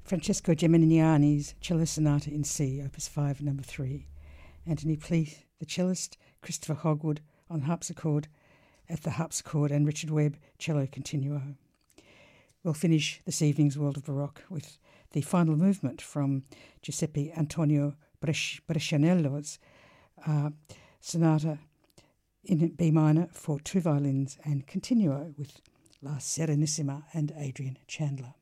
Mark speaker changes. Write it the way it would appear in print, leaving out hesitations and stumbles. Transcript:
Speaker 1: Francesco Geminiani's Cello Sonata in C, Opus 5, Number 3. Anthony Pleath, the cellist, Christopher Hogwood on harpsichord at the harpsichord, and Richard Webb, cello continuo. We'll finish this evening's World of Baroque with the final movement from Giuseppe Antonio Brescianello's sonata in B minor for 2 violins and continuo with La Serenissima and Adrian Chandler.